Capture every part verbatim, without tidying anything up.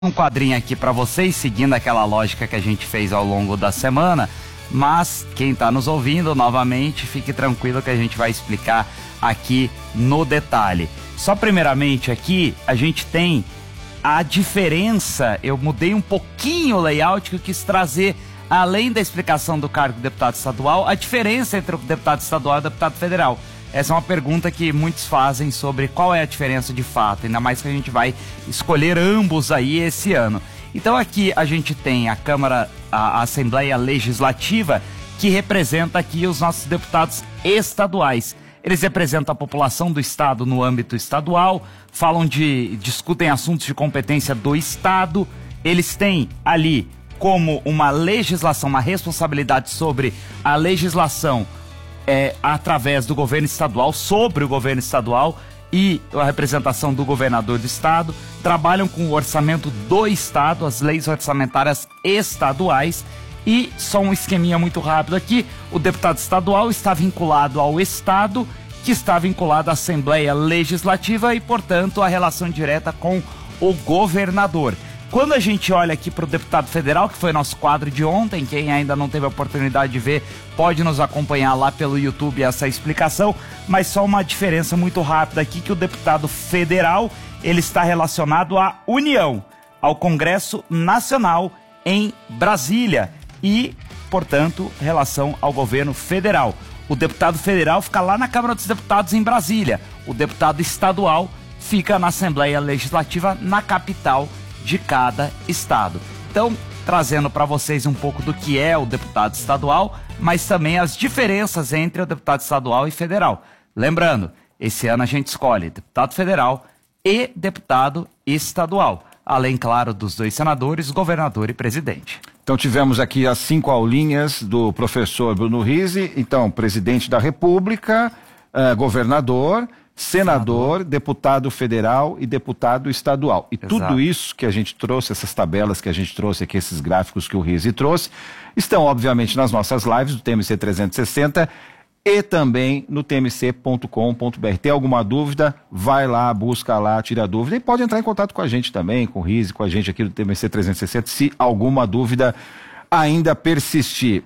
Um quadrinho aqui para vocês, seguindo aquela lógica que a gente fez ao longo da semana, mas quem está nos ouvindo novamente, fique tranquilo que a gente vai explicar aqui no detalhe. Só primeiramente aqui, a gente tem a diferença, eu mudei um pouquinho o layout que eu quis trazer, além da explicação do cargo de deputado estadual, a diferença entre o deputado estadual e o deputado federal. Essa é uma pergunta que muitos fazem sobre qual é a diferença de fato, ainda mais que a gente vai escolher ambos aí esse ano. Então aqui a gente tem a Câmara, a Assembleia Legislativa, que representa aqui os nossos deputados estaduais. Eles representam a população do estado no âmbito estadual, falam de, discutem assuntos de competência do estado, eles têm ali como uma legislação, uma responsabilidade sobre a legislação É, através do governo estadual, sobre o governo estadual e a representação do governador do estado, trabalham com o orçamento do estado, as leis orçamentárias estaduais. E só um esqueminha muito rápido aqui, o deputado estadual está vinculado ao estado, que está vinculado à Assembleia Legislativa e, portanto, a relação direta com o governador. Quando a gente olha aqui para o deputado federal, que foi nosso quadro de ontem, quem ainda não teve a oportunidade de ver, pode nos acompanhar lá pelo YouTube essa explicação, mas só uma diferença muito rápida aqui, que o deputado federal, ele está relacionado à União, ao Congresso Nacional em Brasília e, portanto, relação ao governo federal. O deputado federal fica lá na Câmara dos Deputados em Brasília, o deputado estadual fica na Assembleia Legislativa na capital de cada estado. Então, trazendo para vocês um pouco do que é o deputado estadual, mas também as diferenças entre o deputado estadual e federal. Lembrando, esse ano a gente escolhe deputado federal e deputado estadual, além, claro, dos dois senadores, governador e presidente. Então tivemos aqui as cinco aulinhas do professor Bruno Rizzi, então presidente da República, uh, governador, senador, senador, deputado federal e deputado estadual. E Exato. Tudo isso que a gente trouxe, essas tabelas que a gente trouxe aqui, esses gráficos que o Rizzi trouxe, estão obviamente nas nossas lives do T M C trezentos e sessenta e também no t m c ponto com ponto b r. Tem alguma dúvida? Vai lá, busca lá, tira a dúvida e pode entrar em contato com a gente também, com o Rizzi, com a gente aqui do T M C trezentos e sessenta, se alguma dúvida ainda persistir.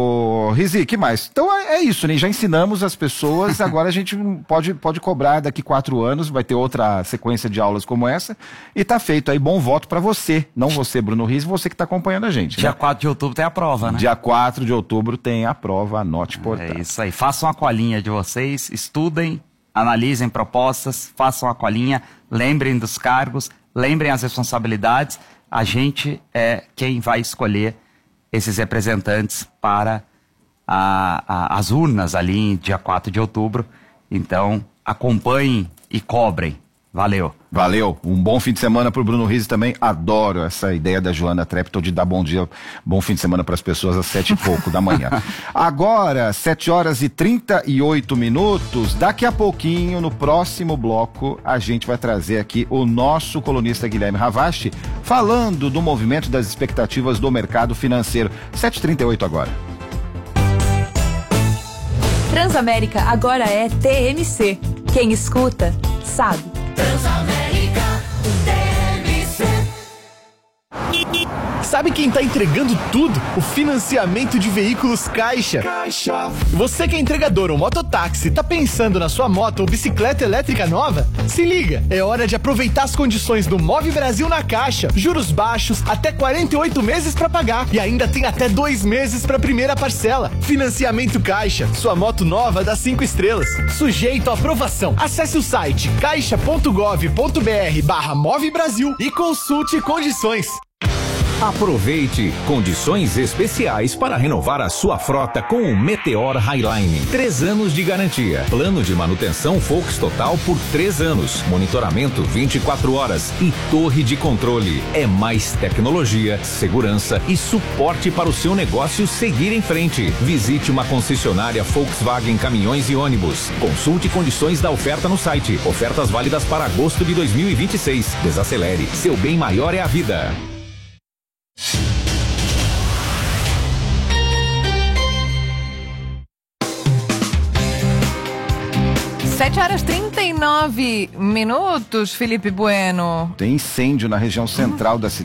Ô, Rizzi, que mais? Então é, é isso, né? Já ensinamos as pessoas, agora a gente pode, pode cobrar daqui quatro anos, vai ter outra sequência de aulas como essa, e tá feito aí, bom voto pra você, não você, Bruno Rizzi, você que tá acompanhando a gente. Dia né? quatro de outubro tem a prova, né? Dia quatro de outubro tem a prova, anote, portanto. É isso aí, façam a colinha de vocês, estudem, analisem propostas, façam a colinha, lembrem dos cargos, lembrem as responsabilidades, a gente é quem vai escolher esses representantes para a, a, as urnas ali em dia quatro de outubro. Então, acompanhem e cobrem. Valeu. Valeu. Um bom fim de semana pro Bruno Rizzi também. Adoro essa ideia da Joana Treptow de dar bom dia, bom fim de semana para as pessoas às sete e pouco da manhã. Agora, sete horas e trinta e oito minutos. Daqui a pouquinho, no próximo bloco, a gente vai trazer aqui o nosso colunista Guilherme Ravache falando do movimento das expectativas do mercado financeiro. sete e trinta e oito agora. Transamérica agora é T M C. Quem escuta, sabe. Transamérica, T M C. Sabe quem tá entregando tudo? O financiamento de veículos Caixa. Caixa. Você que é entregador ou mototáxi, tá pensando na sua moto ou bicicleta elétrica nova? Se liga, é hora de aproveitar as condições do Move Brasil na Caixa. Juros baixos, até quarenta e oito meses pra pagar e ainda tem até dois meses pra primeira parcela. Financiamento Caixa, sua moto nova dá cinco estrelas. Sujeito à aprovação. Acesse o site caixa ponto gov ponto br barra Move Brasil e consulte condições. Aproveite condições especiais para renovar a sua frota com o Meteor Highline. Três anos de garantia. Plano de manutenção Volks Total por três anos. Monitoramento vinte e quatro horas e torre de controle. É mais tecnologia, segurança e suporte para o seu negócio seguir em frente. Visite uma concessionária Volkswagen Caminhões e Ônibus. Consulte condições da oferta no site. Ofertas válidas para agosto de dois mil e vinte e seis. Desacelere. Seu bem maior é a vida. sete horas e trinta e nove minutos, Felipe Bueno. Tem incêndio na região central da cidade.